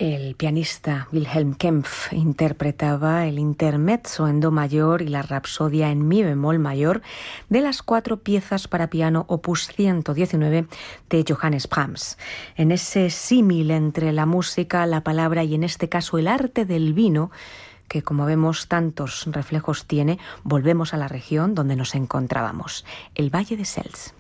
El pianista Wilhelm Kempff interpretaba el intermezzo en do mayor y la rapsodia en mi bemol mayor de las 4 piezas para piano opus 119 de Johannes Brahms. En ese símil entre la música, la palabra y en este caso el arte del vino, que como vemos tantos reflejos tiene, volvemos a la región donde nos encontrábamos, el Valle de Seltz.